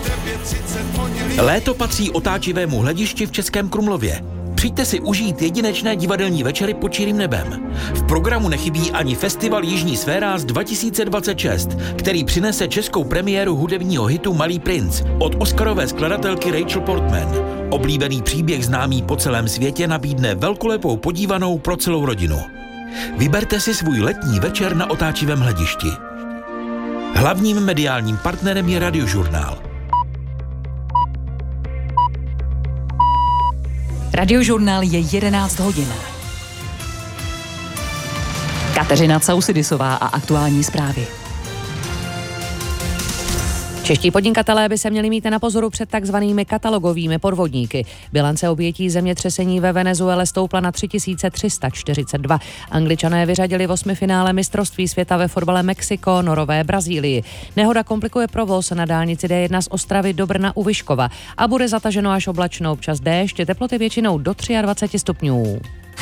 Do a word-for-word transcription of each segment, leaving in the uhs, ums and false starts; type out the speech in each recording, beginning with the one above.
Léto patří otáčivému hledišti v Českém Krumlově. Přijďte si užít jedinečné divadelní večery pod čirým nebem. V programu nechybí ani festival Jižní sféra z dva tisíce dvacet šest, který přinese českou premiéru hudebního hitu Malý princ od oscarové skladatelky Rachel Portman. Oblíbený příběh známý po celém světě nabídne velkolepou podívanou pro celou rodinu. Vyberte si svůj letní večer na otáčivém hledišti. Hlavním mediálním partnerem je Radiožurnál. Radiožurnál je jedenáct hodin. Kateřina Causidisová a aktuální zprávy. Čeští podnikatelé by se měli mít na pozoru před takzvanými katalogovými podvodníky. Bilance obětí zemětřesení ve Venezuele stoupla na tři tisíce tři sta čtyřicet dva. Angličané vyřadili v osmifinále mistrovství světa ve fotbale Mexiko, Norové Brazílii. Nehoda komplikuje provoz na dálnici D jedna z Ostravy do Brna u Vyškova a bude zataženo až oblačno, občas déšť, teploty většinou do dvacet tři stupňů.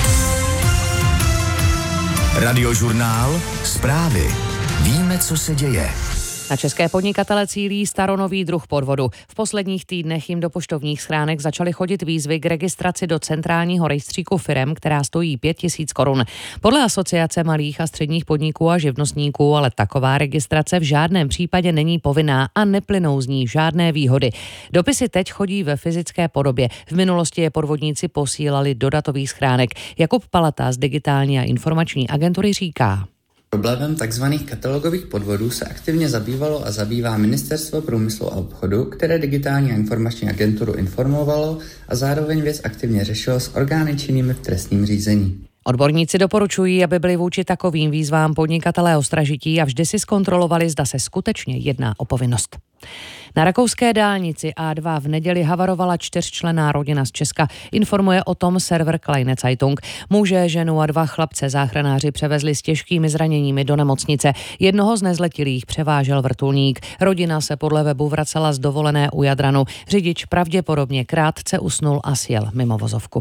Radiožurnál, zprávy. Víme, co se děje. Na české podnikatele cílí staronový druh podvodu. V posledních týdnech jim do poštovních schránek začaly chodit výzvy k registraci do centrálního rejstříku firem, která stojí pět tisíc korun. Podle Asociace malých a středních podniků a živnostníků ale taková registrace v žádném případě není povinná a neplynou z ní žádné výhody. Dopisy teď chodí ve fyzické podobě. V minulosti je podvodníci posílali do datových schránek. Jakub Palata z Digitální a informační agentury říká: Problémem tzv. Katalogových podvodů se aktivně zabývalo a zabývá Ministerstvo průmyslu a obchodu, které Digitální a informační agenturu informovalo a zároveň věc aktivně řešilo s orgány činnými v trestním řízení. Odborníci doporučují, aby byli vůči takovým výzvám podnikatelé ostražití a vždy si zkontrolovali, zda se skutečně jedná o povinnost. Na rakouské dálnici A dva v neděli havarovala čtyřčlenná rodina z Česka. Informuje o tom server Kleine Zeitung. Muže, ženu a dva chlapce záchranáři převezli s těžkými zraněními do nemocnice. Jednoho z nezletilých převážel vrtulník. Rodina se podle webu vracela z dovolené u Jadranu. Řidič pravděpodobně krátce usnul a sjel mimo vozovku.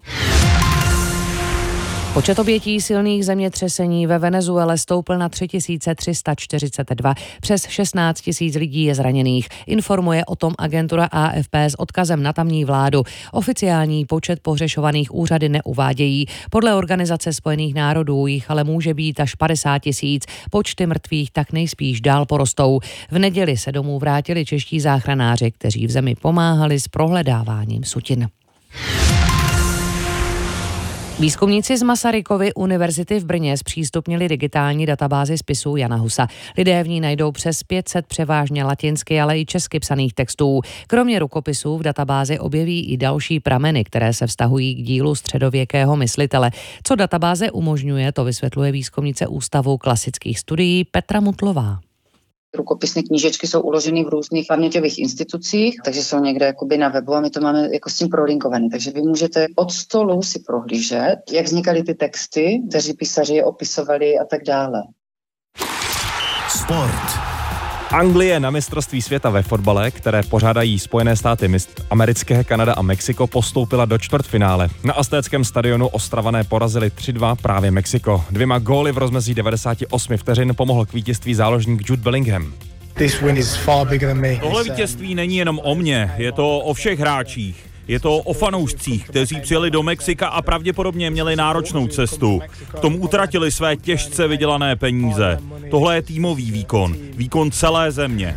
Počet obětí silných zemětřesení ve Venezuele stoupl na tři tisíce tři sta čtyřicet dva. Přes šestnáct tisíc lidí je zraněných. Informuje o tom agentura A F P s odkazem na tamní vládu. Oficiální počet pohřešovaných úřady neuvádějí. Podle Organizace spojených národů jich ale může být až padesát tisíc. Počty mrtvých tak nejspíš dál porostou. V neděli se domů vrátili čeští záchranáři, kteří v zemi pomáhali s prohledáváním sutin. Výzkumníci z Masarykovy univerzity v Brně zpřístupnili digitální databázi spisů Jana Husa. Lidé v ní najdou přes pět set převážně latinsky, ale i česky psaných textů. Kromě rukopisů v databázi objeví i další prameny, které se vztahují k dílu středověkého myslitele. Co databáze umožňuje, to vysvětluje výzkumnice Ústavu klasických studií Petra Mutlová. Rukopisné knížečky jsou uloženy v různých paměťových institucích, takže jsou někde jakoby na webu a my to máme jako s tím prolinkované. Takže vy můžete od stolu si prohlížet, jak vznikaly ty texty, kteří písaři je opisovali a tak dále. Sport. Anglie na mistrovství světa ve fotbale, které pořádají Spojené státy americké, Kanada a Mexiko, postoupila do čtvrtfinále. Na aztéckém stadionu Ostravané porazili tři dva právě Mexiko. Dvěma góly v rozmezí devadesát osm vteřin pomohl k vítězství záložník Jude Bellingham. Tohle vítězství není jenom o mně, je to o všech hráčích. Je to o fanoušcích, kteří přijeli do Mexika a pravděpodobně měli náročnou cestu. K tomu utratili své těžce vydělané peníze. Tohle je týmový výkon, výkon celé země.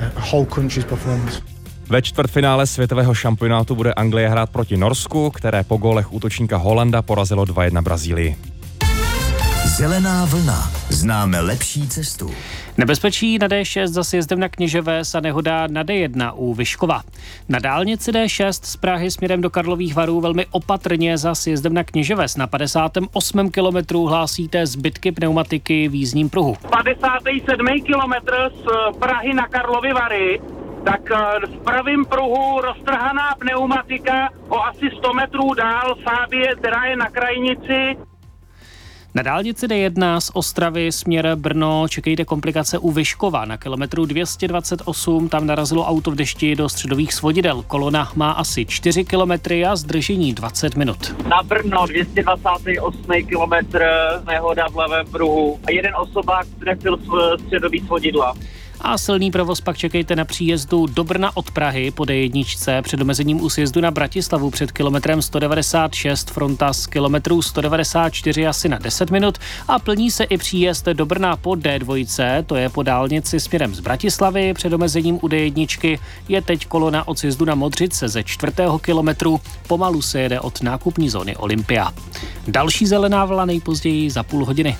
Ve čtvrtfinále světového šampionátu bude Anglie hrát proti Norsku, které po gólech útočníka Holanda porazilo dva jedna Brazílii. Zelená vlna. Známe lepší cestu. Nebezpečí na D šest za sjezdem na Kněževes a nehoda na D jedna u Vyškova. Na dálnici D šest z Prahy směrem do Karlových Varů velmi opatrně za sjezdem na Kněževes. Na padesátém osmém kilometru hlásíte zbytky pneumatiky v jízdním pruhu. padesátý sedmý kilometr z Prahy na Karlovy Vary, tak v pravém pruhu roztrhaná pneumatika o asi sto metrů dál Fábie, která je na krajnici. Na dálnici D jedna z Ostravy směr Brno čekejte komplikace u Vyškova. Na kilometru dvě stě dvacet osm tam narazilo auto v dešti do středových svodidel. Kolona má asi čtyři kilometry a zdržení dvacet minut. Na Brno dvě stě dvacátý osmý kilometr, nehoda v levém pruhu a jeden osobák trefil středový svodidla. A silný provoz pak čekejte na příjezdu do Brna od Prahy po D jedna před omezením u sjezdu na Bratislavu před kilometrem sto devadesát šest, fronta z kilometru sto devadesát čtyři asi na deset minut a plní se i příjezd do Brna po D dva, to je po dálnici směrem z Bratislavy před omezením u D jedna, je teď kolona od sjezdu na Modřice ze čtvrtého kilometru, pomalu se jede od nákupní zóny Olympia. Další zelená vlna nejpozději za půl hodiny.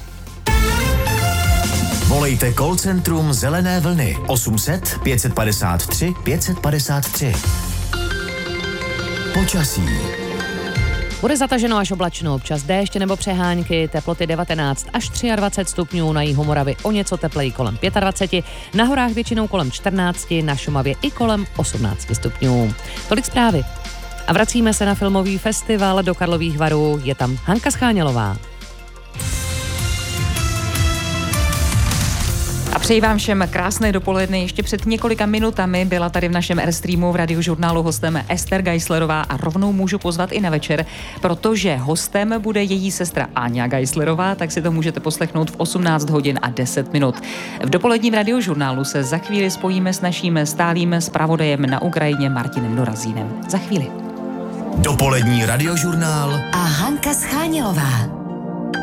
Volejte call centrum Zelené vlny osm set pět padesát tři pět padesát tři. Počasí. Bude zataženo až oblačno, občas déšť nebo přehánky, teploty devatenáct až dvacet tři stupňů, na jihu Moravy o něco tepleji kolem dvacet pět, na horách většinou kolem čtrnáct, na Šumavě i kolem osmnáct stupňů. Tolik zprávy. A vracíme se na filmový festival do Karlových Varů, je tam Hanka Schánělová. A přeji vám všem krásné dopoledne. Ještě před několika minutami byla tady v našem Airstreamu v Radiožurnálu hostem Ester Geislerová a rovnou můžu pozvat i na večer, protože hostem bude její sestra Áňa Geislerová, tak si to můžete poslechnout v osmnáct hodin a deset minut. V dopoledním Radiožurnálu se za chvíli spojíme s naším stálým zpravodajem na Ukrajině Martinem Dorazínem. Za chvíli. Dopolední Radiožurnál a Hanka Schánělová.